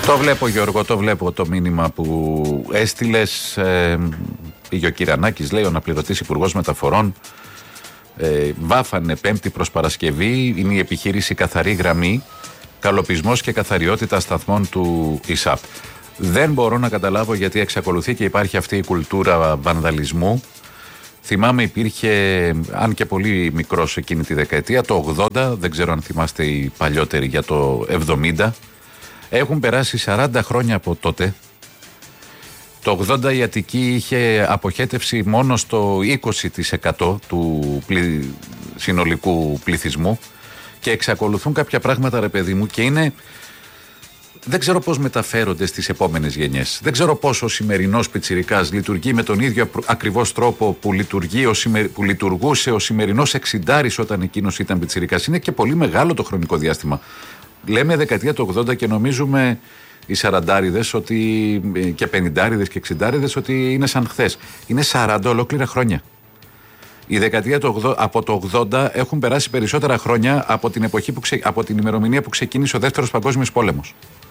Το βλέπω, Γιώργο, το βλέπω το μήνυμα που έστειλες. Πήγε ο Κυρανάκης, λέει, ο αναπληρωτής υπουργός μεταφορών. Βάφανε Πέμπτη προς Παρασκευή. Είναι η επιχείρηση Καθαρή Γραμμή. Καλοπισμός και καθαριότητα σταθμών του ΙΣΑΠ. Δεν μπορώ να καταλάβω γιατί εξακολουθεί και υπάρχει αυτή η κουλτούρα βανδαλισμού. Θυμάμαι υπήρχε, αν και πολύ μικρός εκείνη τη δεκαετία, το 80, δεν ξέρω αν θυμάστε οι παλιότεροι για το 70. Έχουν περάσει 40 χρόνια από τότε. Το 80 η Αττική είχε αποχέτευση μόνο στο 20% του συνολικού πληθυσμού και εξακολουθούν κάποια πράγματα, ρε παιδί μου, και είναι... Δεν ξέρω πώς μεταφέρονται στις επόμενες γενιές. Δεν ξέρω πώς ο σημερινός πιτσιρικάς λειτουργεί με τον ίδιο ακριβώς τρόπο που λειτουργούσε ο σημερινός εξιντάρης όταν εκείνος ήταν πιτσιρικάς. Είναι και πολύ μεγάλο το χρονικό διάστημα. Λέμε δεκαετία του 80 και νομίζουμε οι 40άριδες και 50άριδες και 60άριδες ότι είναι σαν χθες. Είναι 40 ολόκληρα χρόνια. Η δεκαετία από το 80 έχουν περάσει περισσότερα χρόνια από την ημερομηνία που ξεκίνησε ο Δεύτερος Παγκόσμιος Πόλεμος.